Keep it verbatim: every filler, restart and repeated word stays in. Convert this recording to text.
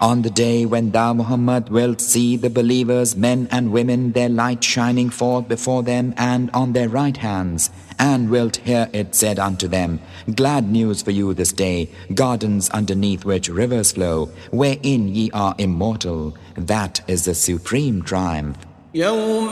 On the day when thou, Muhammad, wilt see the believers, men and women, their light shining forth before them and on their right hands, and wilt hear it said unto them, glad news for you this day, gardens underneath which rivers flow, wherein ye are immortal. That is the supreme triumph.